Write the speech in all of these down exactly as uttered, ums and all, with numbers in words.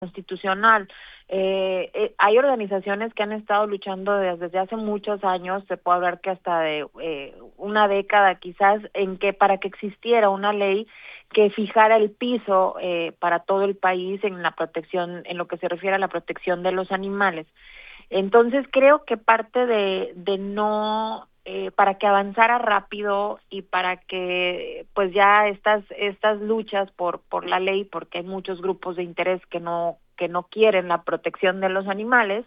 constitucional. Eh, eh, hay organizaciones que han estado luchando desde, desde hace muchos años, se puede hablar que hasta de eh, una década quizás, en que para que existiera una ley que fijara el piso eh, para todo el país en la protección, en lo que se refiere a la protección de los animales. Entonces creo que parte de, de no, eh, para que avanzara rápido y para que pues ya estas, estas luchas por, por la ley, porque hay muchos grupos de interés que no, que no quieren la protección de los animales,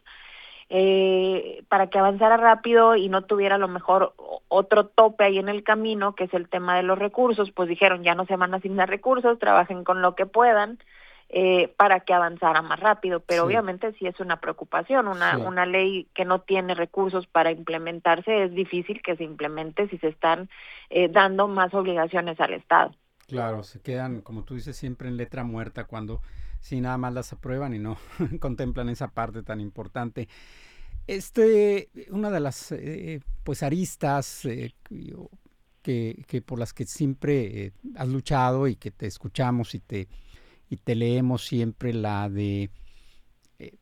eh, para que avanzara rápido y no tuviera a lo mejor otro tope ahí en el camino, que es el tema de los recursos, pues dijeron ya no se van a asignar recursos, trabajen con lo que puedan, eh, para que avanzara más rápido, pero Sí, obviamente sí es una preocupación, una, sí. una ley que no tiene recursos para implementarse, es difícil que se implemente si se están eh, dando más obligaciones al Estado. Claro, se quedan, como tú dices, siempre en letra muerta cuando sí nada más las aprueban y no contemplan esa parte tan importante. Este, una de las eh, pues aristas eh, que, que por las que siempre eh, has luchado y que te escuchamos y te, y te leemos siempre, la de eh,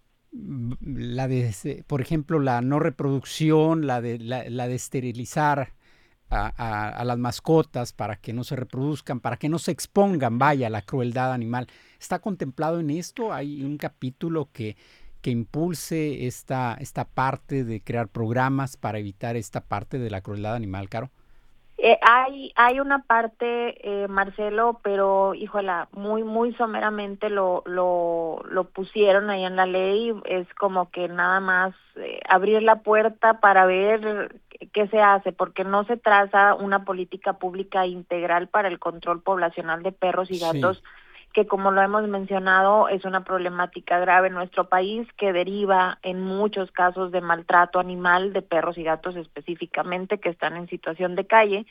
la de, por ejemplo, la no reproducción, la de, la, la de esterilizar a, a, a, las mascotas para que no se reproduzcan, para que no se expongan, vaya, a la crueldad animal. ¿Está contemplado en esto? ¿Hay un capítulo que, que impulse esta, esta parte de crear programas para evitar esta parte de la crueldad animal, Caro? Eh, hay, hay una parte, eh, Marcelo, pero híjola, muy, muy someramente lo, lo, lo pusieron ahí en la ley. Es como que nada más eh, abrir la puerta para ver qué se hace, porque no se traza una política pública integral para el control poblacional de perros y Sí, gatos, que como lo hemos mencionado es una problemática grave en nuestro país que deriva en muchos casos de maltrato animal de perros y gatos específicamente que están en situación de calle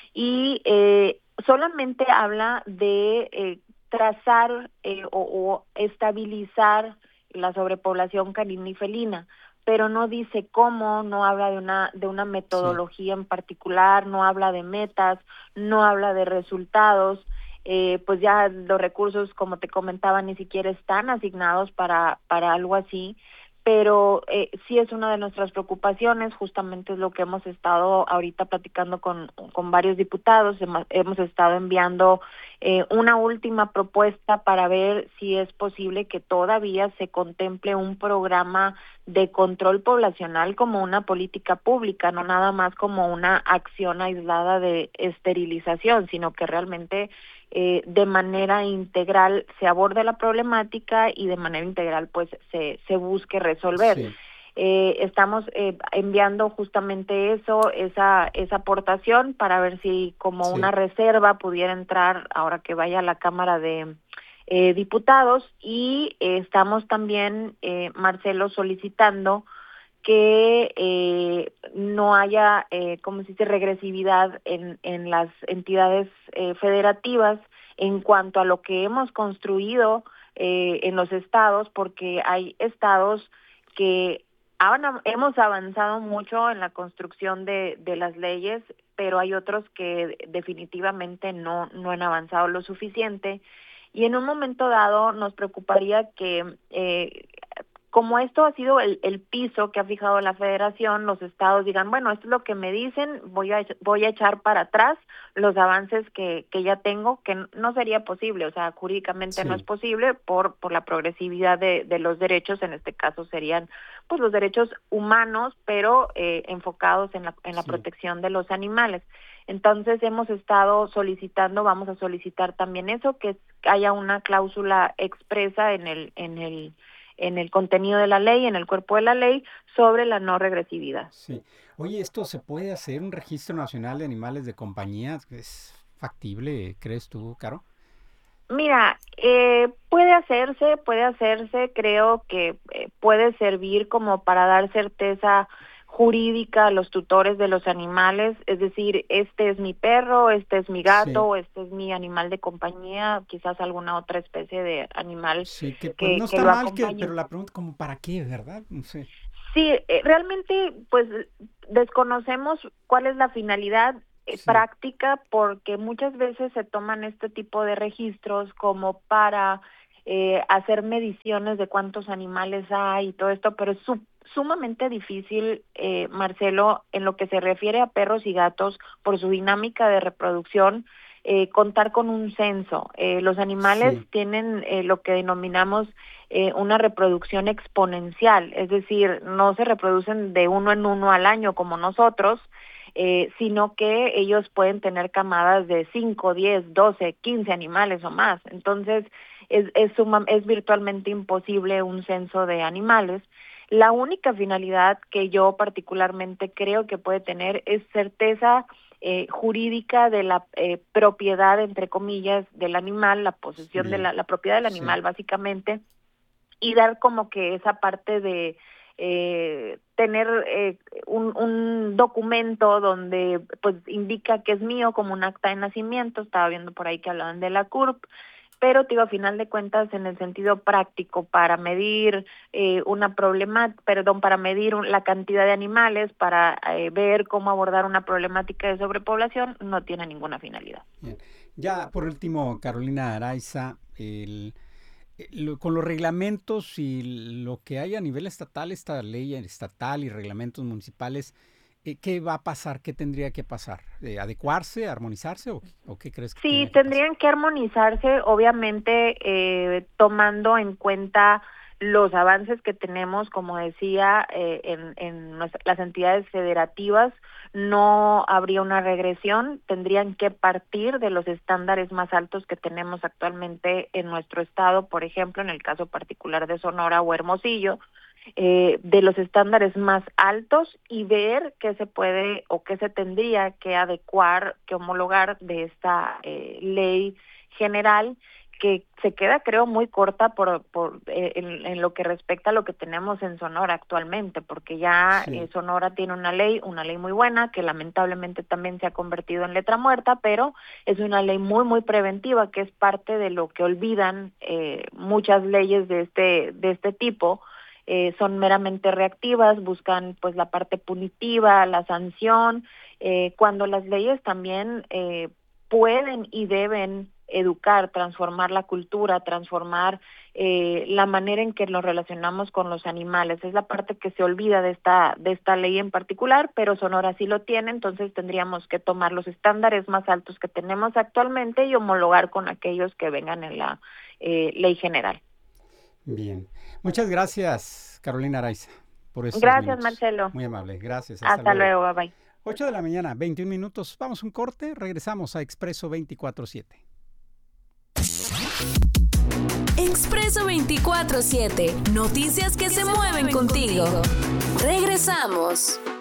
y eh, solamente habla de eh, trazar eh, o, o estabilizar la sobrepoblación canina y felina, pero no dice cómo, no habla de una de una sí. metodología en particular, no habla de metas, no habla de resultados. Eh, pues ya los recursos, como te comentaba, ni siquiera están asignados para para algo así, pero eh, sí es una de nuestras preocupaciones, justamente es lo que hemos estado ahorita platicando con, con varios diputados, hemos, hemos estado enviando eh, una última propuesta para ver si es posible que todavía se contemple un programa de control poblacional como una política pública, no nada más como una acción aislada de esterilización, sino que realmente eh, de manera integral se aborde la problemática y de manera integral pues se, se busque resolver. Sí, Eh, estamos eh, enviando justamente eso, esa, esa aportación para ver si como una sí, reserva pudiera entrar ahora que vaya a la Cámara de eh, Diputados y eh, estamos también, eh, Marcelo, solicitando que eh, no haya, eh, como se dice, regresividad en, en las entidades eh, federativas en cuanto a lo que hemos construido eh, en los estados, porque hay estados que han, hemos avanzado mucho en la construcción de, de las leyes, pero hay otros que definitivamente no, no han avanzado lo suficiente. Y en un momento dado nos preocuparía que eh, como esto ha sido el, el piso que ha fijado la federación, los estados digan, bueno, esto es lo que me dicen, voy a voy a echar para atrás los avances que, que ya tengo, que no sería posible, o sea, jurídicamente no es sí, posible por, por la progresividad de, de los derechos, en este caso serían pues los derechos humanos, pero eh, enfocados en la, en la sí. protección de los animales. Entonces hemos estado solicitando, vamos a solicitar también eso, que haya una cláusula expresa en el, en el en el contenido de la ley, en el cuerpo de la ley, sobre la no regresividad. Sí. Oye, ¿esto se puede hacer un registro nacional de animales de compañía? ¿Es factible, crees tú, Caro? Mira, eh, puede hacerse, puede hacerse, creo que eh, puede servir como para dar certeza jurídica a los tutores de los animales, es decir, este es mi perro, este es mi Sí, gato, este es mi animal de compañía, quizás alguna otra especie de animal sí, que pues no que, que está lo mal, que, pero acompañe. la pregunta como para qué, ¿verdad? No sé. Sí, eh, realmente pues desconocemos cuál es la finalidad eh, Sí, práctica porque muchas veces se toman este tipo de registros como para eh, hacer mediciones de cuántos animales hay y todo esto, pero es su, sumamente difícil, eh, Marcelo, en lo que se refiere a perros y gatos, por su dinámica de reproducción, eh, contar con un censo. Eh, los animales sí. tienen eh, lo que denominamos eh, una reproducción exponencial, es decir, no se reproducen de uno en uno al año como nosotros, eh, sino que ellos pueden tener camadas de cinco, diez, doce, quince animales o más. Entonces, es, es, suma, es virtualmente imposible un censo de animales. La única finalidad que yo particularmente creo que puede tener es certeza eh, jurídica de la eh, propiedad, entre comillas, del animal, la posesión Bien. de la, la propiedad del animal, sí. básicamente, y dar como que esa parte de eh, tener eh, un, un documento donde pues indica que es mío, como un acta de nacimiento. Estaba viendo por ahí que hablaban de la C U R P, pero digo, a final de cuentas, en el sentido práctico, para medir eh, una problemática, perdón, para medir la cantidad de animales, para eh, ver cómo abordar una problemática de sobrepoblación, no tiene ninguna finalidad. Bien. Ya, por último, Carolina Araiza, el, el, con los reglamentos y lo que hay a nivel estatal, esta ley estatal y reglamentos municipales, ¿qué va a pasar? ¿Qué tendría que pasar? ¿Eh, ¿Adecuarse, armonizarse o, o qué crees que Sí, que tendrían pasar? que armonizarse, obviamente eh, tomando en cuenta los avances que tenemos, como decía, eh, en, en nuestra, las entidades federativas. No habría una regresión, tendrían que partir de los estándares más altos que tenemos actualmente en nuestro estado, por ejemplo, en el caso particular de Sonora o Hermosillo, Eh, de los estándares más altos, y ver qué se puede o qué se tendría que adecuar, que homologar de esta eh, ley general, que se queda, creo, muy corta por, por eh, en, en lo que respecta a lo que tenemos en Sonora actualmente, porque ya sí. eh, Sonora tiene una ley, una ley muy buena, que lamentablemente también se ha convertido en letra muerta, pero es una ley muy, muy preventiva, que es parte de lo que olvidan eh, muchas leyes de este, de este tipo. Eh, son meramente reactivas, buscan pues la parte punitiva, la sanción, eh, cuando las leyes también eh, pueden y deben educar, transformar la cultura, transformar eh, la manera en que nos relacionamos con los animales. Es la parte que se olvida de esta, de esta ley en particular, pero Sonora sí lo tiene, entonces tendríamos que tomar los estándares más altos que tenemos actualmente y homologar con aquellos que vengan en la eh, ley general. Bien. Muchas gracias, Carolina Araiza, por estos Gracias, minutos. Marcelo. Muy amable. Gracias. Hasta, Hasta luego. luego. Bye, bye. ocho de la mañana, veintiún minutos. Vamos a un corte. Regresamos a Expreso veinticuatro siete. Expreso veinticuatro siete. Noticias que, que se, se mueven contigo. contigo. Regresamos.